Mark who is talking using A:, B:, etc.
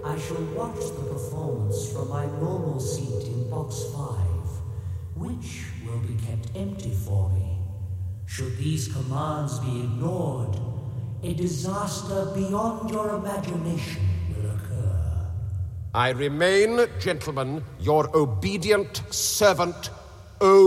A: I shall watch the performance from my normal seat in Box 5, which will be kept empty for me. Should these commands be ignored, a disaster beyond your imagination will occur.
B: I remain, gentlemen, your obedient servant,